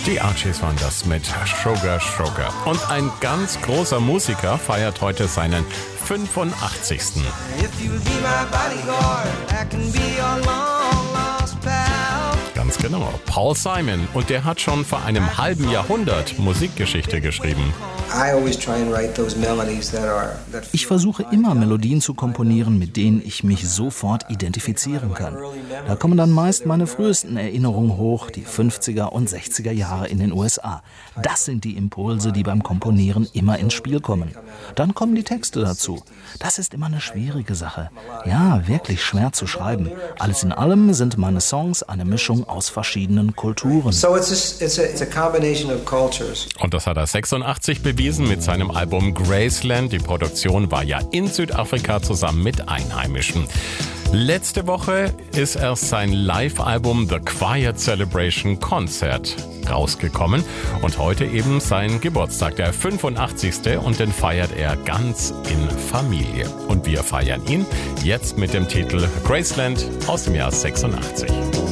Die Archies waren das mit Sugar Sugar. Und ein ganz großer Musiker feiert heute seinen 85. Ganz genau, Paul Simon. Und der hat schon vor einem halben Jahrhundert Musikgeschichte geschrieben. Ich versuche immer Melodien zu komponieren, mit denen ich mich sofort identifizieren kann. Da kommen dann meist meine frühesten Erinnerungen hoch, die 50er und 60er Jahre in den USA. Das sind die Impulse, die beim Komponieren immer ins Spiel kommen. Dann kommen die Texte dazu. Das ist immer eine schwierige Sache. Ja, wirklich schwer zu schreiben. Alles in allem sind meine Songs eine Mischung aus verschiedenen Kulturen. Und das hat er 86 bewiesen mit seinem Album Graceland. Die Produktion war ja in Südafrika zusammen mit Einheimischen. Letzte Woche ist erst sein Live-Album The Quiet Celebration Concert rausgekommen und heute eben sein Geburtstag, der 85. und den feiert er ganz in Familie. Und wir feiern ihn jetzt mit dem Titel Graceland aus dem Jahr 86.